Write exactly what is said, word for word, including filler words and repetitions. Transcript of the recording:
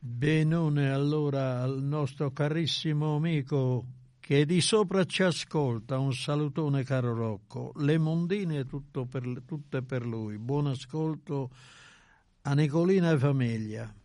Benone allora al nostro carissimo amico che di sopra ci ascolta, un salutone caro Rocco, le mondine tutto per, tutte per lui, buon ascolto a Nicolina e famiglia.